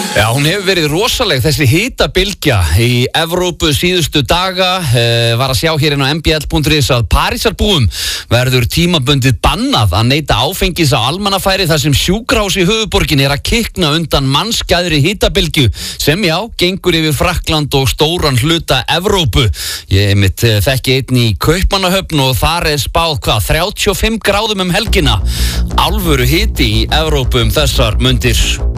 Já, hún hefur verið rosaleg þessi hitabylgja í Evrópu síðustu daga. Var að sjá hér inn á mbl.is að Parísarbúum verður tímabundið bannað að neyta áfengis á almannafæri þar sem sjúkrahús í höfuðborginni að kikna undan mannskæðri hitabylgju sem gengur yfir Frakkland og stóran hluta Evrópu. Ég þekki einn í Kaupmannahöfn og þar spáð 35 gráðum helgina. Alvöru hiti í Evrópu þessar mundir.